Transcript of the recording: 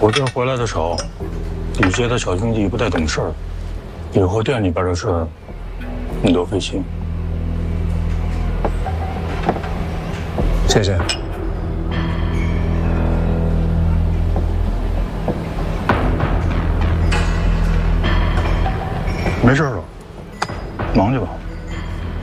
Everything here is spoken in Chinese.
我这回来的少，李杰的小兄弟不太懂事儿，以后店里边的事儿你多费心。 谢谢。 没事了，忙去吧。